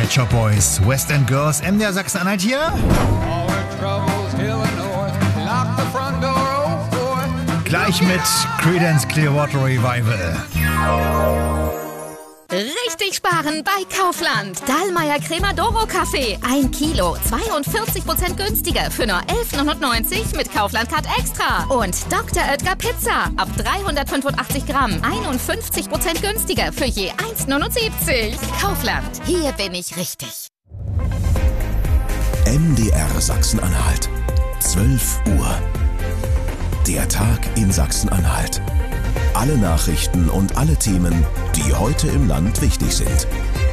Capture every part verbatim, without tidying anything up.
Pet Shop Boys, West End Girls, M D R Sachsen-Anhalt hier. Gleich mit Creedence Clearwater Revival. Richtig sparen bei Kaufland. Dallmayr Cremodoro Kaffee. Ein Kilo, zweiundvierzig Prozent günstiger für nur elf neunundneunzig mit Kaufland Card Extra. Und Doktor Oetker Pizza. Ab dreihundertfünfundachtzig Gramm, einundfünfzig Prozent günstiger für je eins neunundsiebzig. Kaufland, hier bin ich richtig. M D R Sachsen-Anhalt. zwölf Uhr. Der Tag in Sachsen-Anhalt. Alle Nachrichten und alle Themen, die heute im Land wichtig sind.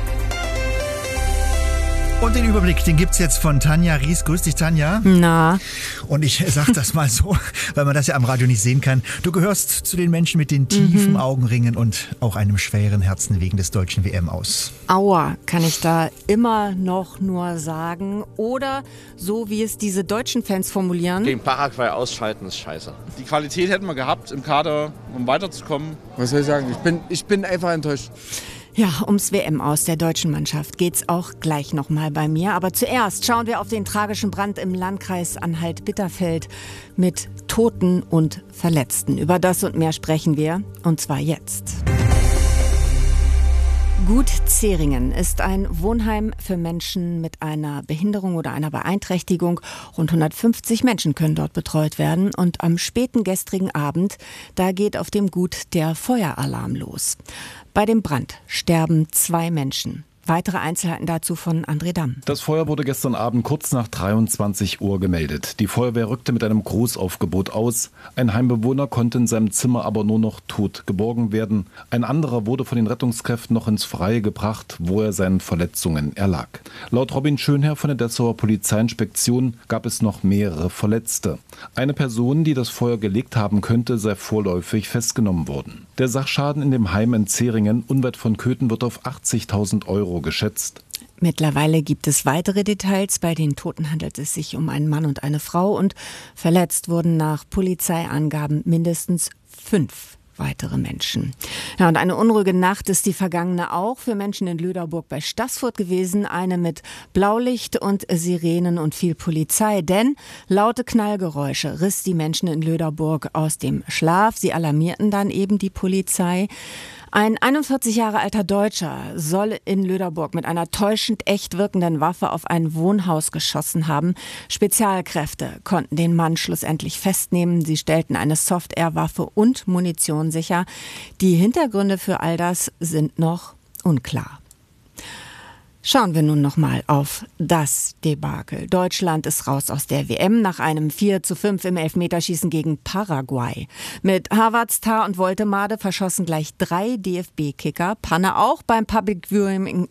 Und den Überblick, den gibt's jetzt von Tanja Ries. Grüß dich, Tanja. Na. Und ich sag das mal so, weil man das ja am Radio nicht sehen kann. Du gehörst zu den Menschen mit den tiefen mhm. Augenringen und auch einem schweren Herzen wegen des deutschen W M aus. Aua, kann ich da immer noch nur sagen. Oder so, wie es diese deutschen Fans formulieren. Gegen Paraguay ausschalten ist scheiße. Die Qualität hätten wir gehabt im Kader, um weiterzukommen. Was soll ich sagen? Ich bin, ich bin einfach enttäuscht. Ja, ums W M aus der deutschen Mannschaft geht's auch gleich nochmal bei mir. Aber zuerst schauen wir auf den tragischen Brand im Landkreis Anhalt-Bitterfeld mit Toten und Verletzten. Über das und mehr sprechen wir, und zwar jetzt. Gut Zeringen ist ein Wohnheim für Menschen mit einer Behinderung oder einer Beeinträchtigung. Rund hundertfünfzig Menschen können dort betreut werden. Und am späten gestrigen Abend, da geht auf dem Gut der Feueralarm los. Bei dem Brand sterben zwei Menschen. Weitere Einzelheiten dazu von André Damm. Das Feuer wurde gestern Abend kurz nach dreiundzwanzig Uhr gemeldet. Die Feuerwehr rückte mit einem Großaufgebot aus. Ein Heimbewohner konnte in seinem Zimmer aber nur noch tot geborgen werden. Ein anderer wurde von den Rettungskräften noch ins Freie gebracht, wo er seinen Verletzungen erlag. Laut Robin Schönherr von der Dessauer Polizeiinspektion gab es noch mehrere Verletzte. Eine Person, die das Feuer gelegt haben könnte, sei vorläufig festgenommen worden. Der Sachschaden in dem Heim in Zeringen, unweit von Köthen, wird auf achtzigtausend Euro geschätzt. Mittlerweile gibt es weitere Details. Bei den Toten handelt es sich um einen Mann und eine Frau und verletzt wurden nach Polizeiangaben mindestens fünf weitere Menschen. Ja, und eine unruhige Nacht ist die vergangene auch für Menschen in Löderburg bei Staßfurt gewesen. Eine mit Blaulicht und Sirenen und viel Polizei. Denn laute Knallgeräusche riss die Menschen in Löderburg aus dem Schlaf. Sie alarmierten dann eben die Polizei. Ein einundvierzig Jahre alter Deutscher soll in Löderburg mit einer täuschend echt wirkenden Waffe auf ein Wohnhaus geschossen haben. Spezialkräfte konnten den Mann schlussendlich festnehmen. Sie stellten eine Soft-Air-Waffe und Munition sicher. Die Hintergründe für all das sind noch unklar. Schauen wir nun nochmal auf das Debakel. Deutschland ist raus aus der W M nach einem vier zu fünf im Elfmeterschießen gegen Paraguay. Mit Havertz, Tah und Woltemade verschossen gleich drei D F B-Kicker. Panne auch beim Public Viewing,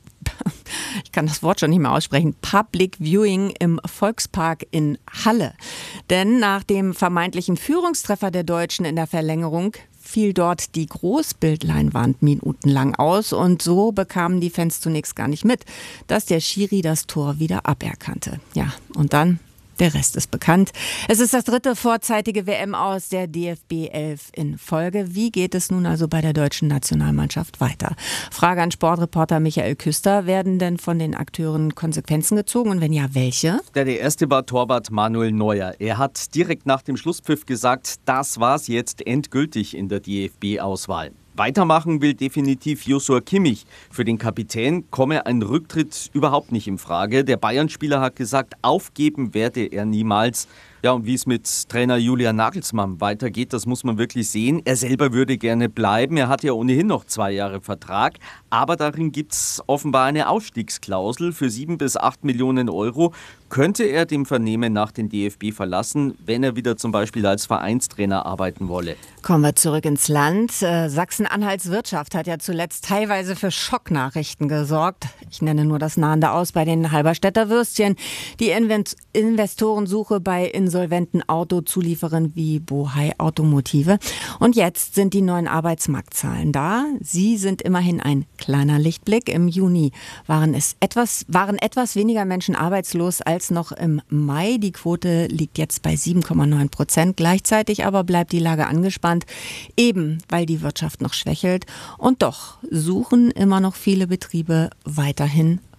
ich kann das Wort schon nicht mehr aussprechen, Public Viewing im Volkspark in Halle. Denn nach dem vermeintlichen Führungstreffer der Deutschen in der Verlängerung fiel dort die Großbildleinwand minutenlang aus und so bekamen die Fans zunächst gar nicht mit, dass der Schiri das Tor wieder aberkannte. Ja, und dann, der Rest ist bekannt. Es ist das dritte vorzeitige W M aus der D F B elf in Folge. Wie geht es nun also bei der deutschen Nationalmannschaft weiter? Frage an Sportreporter Michael Küster. Werden denn von den Akteuren Konsequenzen gezogen und wenn ja, welche? Der, der erste war Torwart Manuel Neuer. Er hat direkt nach dem Schlusspfiff gesagt, das war's jetzt endgültig in der D F B-Auswahl. Weitermachen will definitiv Joshua Kimmich. Für den Kapitän komme ein Rücktritt überhaupt nicht in Frage. Der Bayern-Spieler hat gesagt, aufgeben werde er niemals. Ja, und wie es mit Trainer Julian Nagelsmann weitergeht, das muss man wirklich sehen. Er selber würde gerne bleiben. Er hat ja ohnehin noch zwei Jahre Vertrag. Aber darin gibt es offenbar eine Ausstiegsklausel. Für sieben bis acht Millionen Euro könnte er dem Vernehmen nach den D F B verlassen, wenn er wieder zum Beispiel als Vereinstrainer arbeiten wolle. Kommen wir zurück ins Land. Äh, Sachsen-Anhalts Wirtschaft hat ja zuletzt teilweise für Schocknachrichten gesorgt. Ich nenne nur das nahende Aus bei den Halberstädter Würstchen. Die Invent- Investorensuche bei insolventen Autozulieferern wie Bohai Automotive. Und jetzt sind die neuen Arbeitsmarktzahlen da. Sie sind immerhin ein kleiner Lichtblick. Im Juni waren es etwas, waren etwas weniger Menschen arbeitslos als noch im Mai. Die Quote liegt jetzt bei sieben Komma neun Prozent. Gleichzeitig aber bleibt die Lage angespannt, eben weil die Wirtschaft noch schwächelt. Und doch suchen immer noch viele Betriebe weiterhin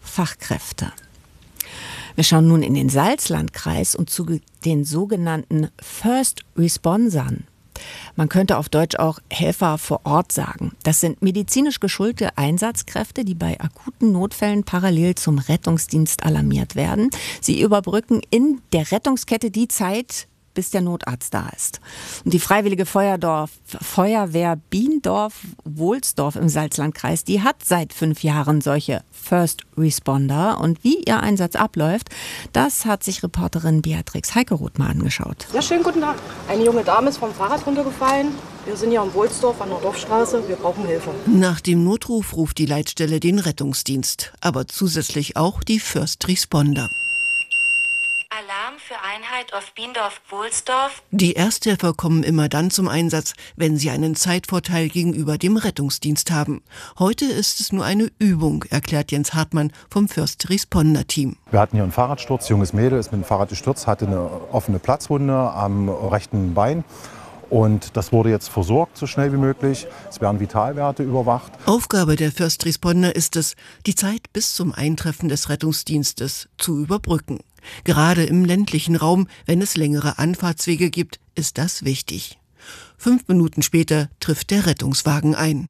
Fachkräfte. Wir schauen nun in den Salzlandkreis und zu den sogenannten First Respondern. Man könnte auf Deutsch auch Helfer vor Ort sagen. Das sind medizinisch geschulte Einsatzkräfte, die bei akuten Notfällen parallel zum Rettungsdienst alarmiert werden. Sie überbrücken in der Rettungskette die Zeit, bis der Notarzt da ist. Und die Freiwillige Feuerdorf, Feuerwehr Biendorf-Wohlsdorf im Salzlandkreis, die hat seit fünf Jahren solche First Responder. Und wie ihr Einsatz abläuft, das hat sich Reporterin Beatrix Heikeroth mal angeschaut. Ja, schönen guten Tag. Eine junge Dame ist vom Fahrrad runtergefallen. Wir sind hier am Wohlsdorf an der Dorfstraße. Wir brauchen Hilfe. Nach dem Notruf ruft die Leitstelle den Rettungsdienst, aber zusätzlich auch die First Responder. Alarm für Einheit auf Biendorf-Wohlsdorf. Die Ersthelfer kommen immer dann zum Einsatz, wenn sie einen Zeitvorteil gegenüber dem Rettungsdienst haben. Heute ist es nur eine Übung, erklärt Jens Hartmann vom First Responder Team. Wir hatten hier einen Fahrradsturz, junges Mädel ist mit dem Fahrrad gestürzt, hatte eine offene Platzwunde am rechten Bein. Und das wurde jetzt versorgt, so schnell wie möglich. Es werden Vitalwerte überwacht. Aufgabe der First Responder ist es, die Zeit bis zum Eintreffen des Rettungsdienstes zu überbrücken. Gerade im ländlichen Raum, wenn es längere Anfahrtswege gibt, ist das wichtig. Fünf Minuten später trifft der Rettungswagen ein.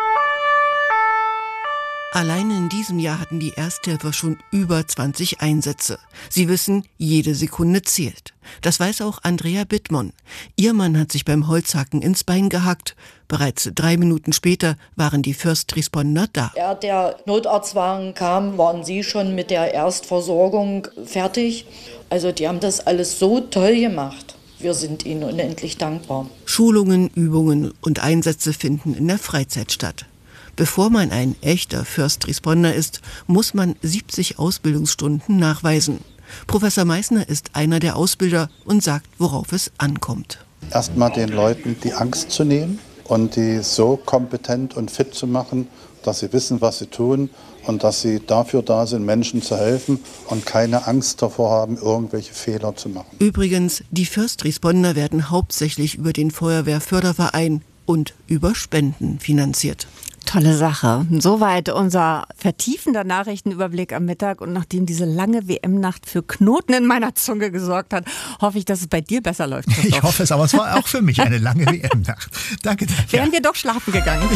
Allein in diesem Jahr hatten die Ersthelfer schon über zwanzig Einsätze. Sie wissen, jede Sekunde zählt. Das weiß auch Andrea Bittmann. Ihr Mann hat sich beim Holzhacken ins Bein gehackt. Bereits drei Minuten später waren die First Responder da. Ja, der Notarztwagen kam, waren sie schon mit der Erstversorgung fertig. Also die haben das alles so toll gemacht. Wir sind ihnen unendlich dankbar. Schulungen, Übungen und Einsätze finden in der Freizeit statt. Bevor man ein echter First Responder ist, muss man siebzig Ausbildungsstunden nachweisen. Professor Meissner ist einer der Ausbilder und sagt, worauf es ankommt. Erstmal den Leuten die Angst zu nehmen und die so kompetent und fit zu machen, dass sie wissen, was sie tun und dass sie dafür da sind, Menschen zu helfen und keine Angst davor haben, irgendwelche Fehler zu machen. Übrigens, die First Responder werden hauptsächlich über den Feuerwehrförderverein und über Spenden finanziert. Tolle Sache. Soweit unser vertiefender Nachrichtenüberblick am Mittag. Und nachdem diese lange W M-Nacht für Knoten in meiner Zunge gesorgt hat, hoffe ich, dass es bei dir besser läuft. Christoph. Ich hoffe es, aber es war auch für mich eine lange W M-Nacht. Danke. Wären wir doch schlafen gegangen.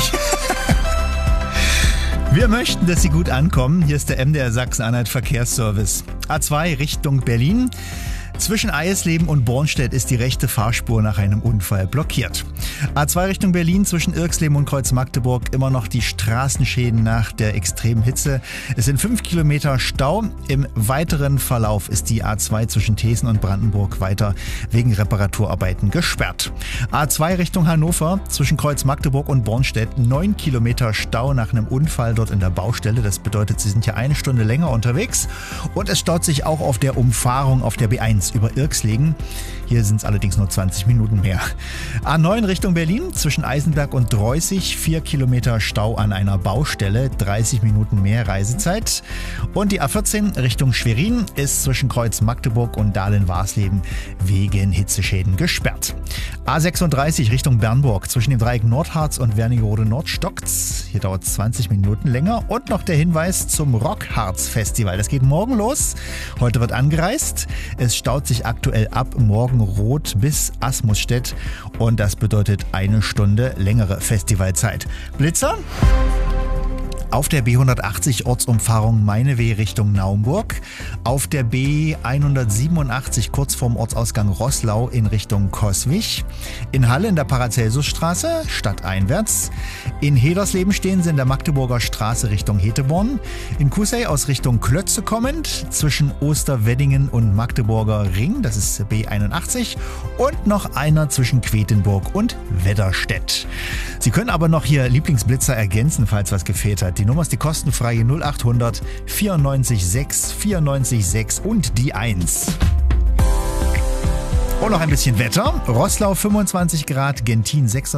Wir möchten, dass Sie gut ankommen. Hier ist der M D R Sachsen-Anhalt Verkehrsservice. A zwei Richtung Berlin. Zwischen Eiesleben und Bornstedt ist die rechte Fahrspur nach einem Unfall blockiert. A zwei Richtung Berlin zwischen Irxleben und Kreuz-Magdeburg immer noch die Straßenschäden nach der extremen Hitze. Es sind fünf Kilometer Stau. Im weiteren Verlauf ist die A zwei zwischen Thesen und Brandenburg weiter wegen Reparaturarbeiten gesperrt. A zwei Richtung Hannover zwischen Kreuz-Magdeburg und Bornstedt neun Kilometer Stau nach einem Unfall dort in der Baustelle. Das bedeutet, Sie sind ja eine Stunde länger unterwegs. Und es staut sich auch auf der Umfahrung auf der B eins über Irxleben. Hier sind es allerdings nur zwanzig Minuten mehr. A neun Richtung Berlin zwischen Eisenberg und Dreußig, vier Kilometer Stau an einer Baustelle, dreißig Minuten mehr Reisezeit. Und die A vierzehn Richtung Schwerin ist zwischen Kreuz Magdeburg und Dahlen-Warsleben wegen Hitzeschäden gesperrt. A sechsunddreißig Richtung Bernburg zwischen dem Dreieck Nordharz und Wernigerode Nord stockt's. Hier dauert es zwanzig Minuten länger. Und noch der Hinweis zum Rockharz-Festival. Das geht morgen los. Heute wird angereist. Es staut sich aktuell ab Morgenroth bis Asmusstedt und das bedeutet eine Stunde längere Festivalzeit. Blitzer? Auf der B hundertachtzig Ortsumfahrung Meineweh Richtung Naumburg, auf der B hundertsiebenundachtzig kurz vorm Ortsausgang Roßlau in Richtung Coswig, in Halle in der Paracelsusstraße stadteinwärts, in Hedersleben stehen sie in der Magdeburger Straße Richtung Heteborn, in Kusey aus Richtung Klötze kommend, zwischen Osterweddingen und Magdeburger Ring, das ist B einundachtzig, und noch einer zwischen Quedlinburg und Wedderstedt. Sie können aber noch Ihr Lieblingsblitzer ergänzen, falls was gefehlt hat. Die Nummer ist die kostenfreie null achthundert vierundneunzig sechs vierundneunzig sechs und die eins. Und noch ein bisschen Wetter. Roßlau fünfundzwanzig Grad, Gentin sechsundzwanzig